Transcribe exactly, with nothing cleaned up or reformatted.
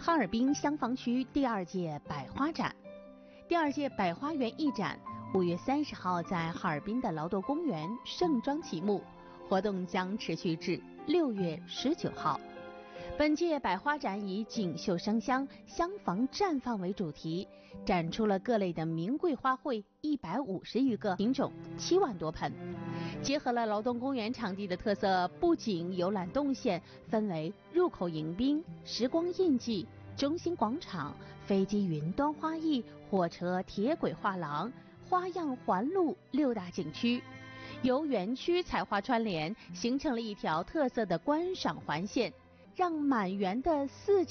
哈尔滨香坊区第二届百花展。第二届百花园艺展五月三十号在哈尔滨的劳动公园盛装启幕，活动将持续至六月十九号。本届百花展以锦绣生香，香房绽放为主题，展出了各类的名贵花卉一百五十余个品种，七万多盆。结合了劳动公园场地的特色，不仅游览动线分为入口迎宾、时光印记、中心广场、飞机云端花艺、火车铁轨画廊、花样环路六大景区，由园区采花串联，形成了一条特色的观赏环线，让满园的四